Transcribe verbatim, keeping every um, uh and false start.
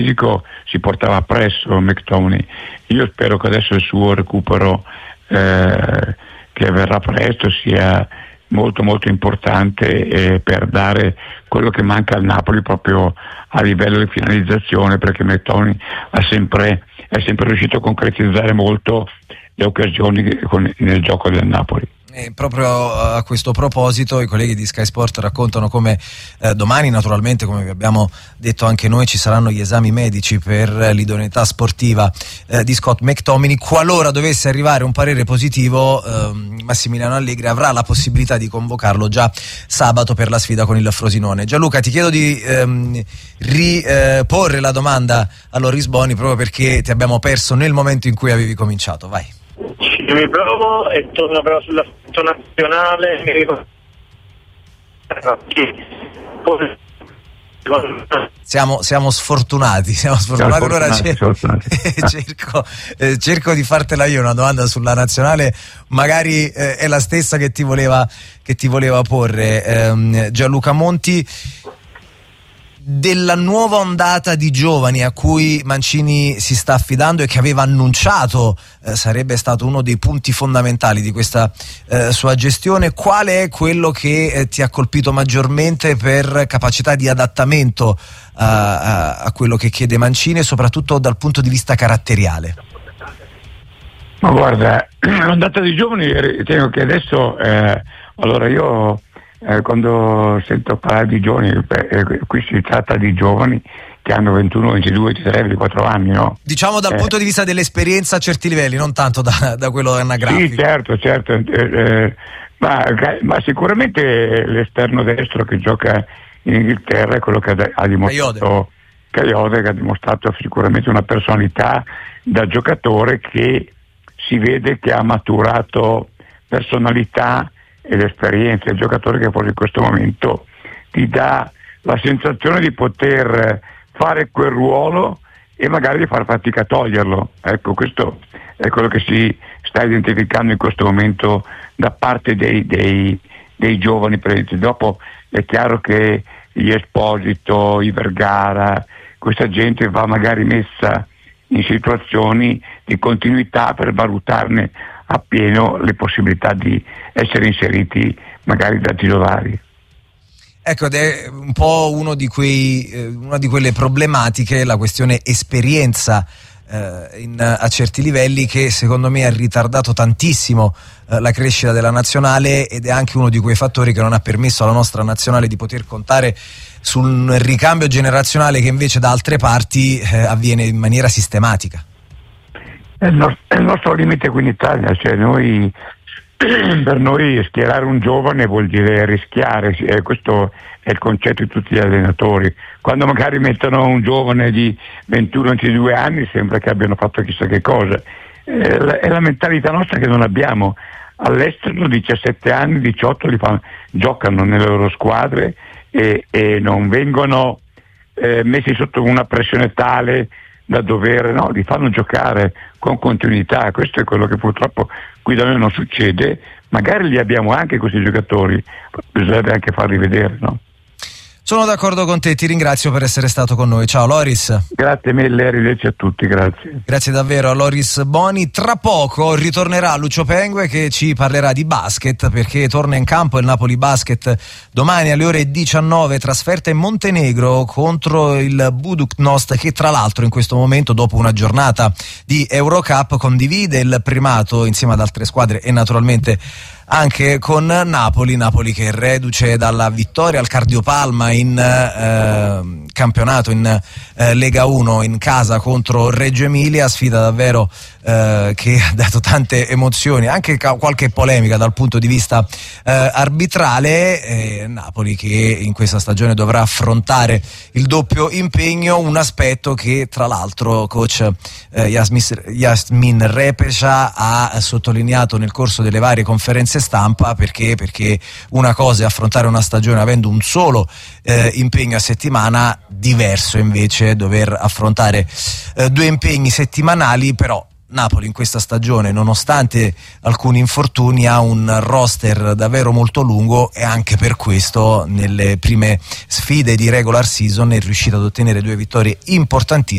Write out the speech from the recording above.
fisico si portava appresso McTominay. Io spero che adesso il suo recupero eh, che avverrà presto sia molto molto importante eh, per dare quello che manca al Napoli proprio a livello di finalizzazione, perché McTominay ha sempre, è sempre riuscito a concretizzare molto le occasioni con, nel gioco del Napoli. E proprio a questo proposito i colleghi di Sky Sport raccontano come eh, domani, naturalmente, come vi abbiamo detto anche noi, ci saranno gli esami medici per l'idoneità sportiva eh, di Scott McTominay. Qualora dovesse arrivare un parere positivo, eh, Massimiliano Allegri avrà la possibilità di convocarlo già sabato per la sfida con il Frosinone. Gianluca, ti chiedo di ehm, riporre eh, la domanda a Loris Boni, proprio perché ti abbiamo perso nel momento in cui avevi cominciato. Vai. Ci riprovo e torno però sulla foto nazionale. Mi ricordo Siamo, siamo sfortunati, siamo sfortunati. Allora cer- cerco, eh, cerco di fartela io una domanda sulla nazionale, magari eh, è la stessa che ti voleva, che ti voleva porre eh, Gianluca Monti. Della nuova ondata di giovani a cui Mancini si sta affidando e che aveva annunciato eh, sarebbe stato uno dei punti fondamentali di questa eh, sua gestione, quale è quello che eh, ti ha colpito maggiormente per capacità di adattamento a, a, a quello che chiede Mancini, e soprattutto dal punto di vista caratteriale? Ma guarda, l'ondata di giovani, ritengo che adesso eh, allora io Eh, quando sento parlare di giovani, eh, qui si tratta di giovani che hanno ventuno, ventidue, ventitré, ventiquattro anni, no? Diciamo dal eh, punto di vista dell'esperienza a certi livelli, non tanto da, da quello anagrafico. Sì, certo, certo, eh, eh, ma, ma sicuramente l'esterno destro che gioca in Inghilterra è quello che ha, ha dimostrato Kayode, che ha dimostrato sicuramente una personalità da giocatore che si vede che ha maturato personalità ed esperienza. Il giocatore che forse in questo momento ti dà la sensazione di poter fare quel ruolo e magari di far fatica a toglierlo. Ecco, questo è quello che si sta identificando in questo momento da parte dei, dei, dei giovani presenti. Dopo è chiaro che gli Esposito, i Vergara, questa gente va magari messa in situazioni di continuità per valutarne appieno le possibilità di essere inseriti magari da titolari. Ecco, ed è un po' uno di quei, eh, una di quelle problematiche, la questione esperienza eh, in, a certi livelli, che secondo me ha ritardato tantissimo eh, la crescita della nazionale, ed è anche uno di quei fattori che non ha permesso alla nostra nazionale di poter contare sul ricambio generazionale che invece da altre parti eh, avviene in maniera sistematica. È il, nostro, è il nostro limite qui in Italia, cioè noi, per noi schierare un giovane vuol dire rischiare, eh, questo è il concetto di tutti gli allenatori. Quando magari mettono un giovane di ventuno ventidue anni sembra che abbiano fatto chissà che cosa, eh, la, è la mentalità nostra che non abbiamo. All'estero diciassette anni, diciotto li fanno, giocano nelle loro squadre e, e non vengono eh, messi sotto una pressione tale da dover, no, li fanno giocare con continuità. Questo è quello che purtroppo qui da noi non succede. Magari li abbiamo anche questi giocatori, bisognerebbe anche farli vedere, no? Sono d'accordo con te, ti ringrazio per essere stato con noi. Ciao Loris. Grazie mille, arrivederci a tutti, grazie. Grazie davvero a Loris Boni. Tra poco ritornerà Lucio Pengue che ci parlerà di basket, perché torna in campo il Napoli Basket domani alle ore diciannove, trasferta in Montenegro contro il Budućnost, che tra l'altro in questo momento, dopo una giornata di Eurocup, condivide il primato insieme ad altre squadre e naturalmente anche con Napoli, Napoli che è reduce dalla vittoria al Cardiopalma in eh, campionato, in eh, Lega uno, in casa contro Reggio Emilia, sfida davvero eh, che ha dato tante emozioni, anche ca- qualche polemica dal punto di vista eh, arbitrale. eh, Napoli che in questa stagione dovrà affrontare il doppio impegno, un aspetto che tra l'altro coach eh, Jasmin Repeša ha sottolineato nel corso delle varie conferenze stampa, perché perché una cosa è affrontare una stagione avendo un solo eh, impegno a settimana, diverso invece dover affrontare eh, due impegni settimanali. Però Napoli in questa stagione, nonostante alcuni infortuni, ha un roster davvero molto lungo e anche per questo nelle prime sfide di regular season è riuscito ad ottenere due vittorie importantissime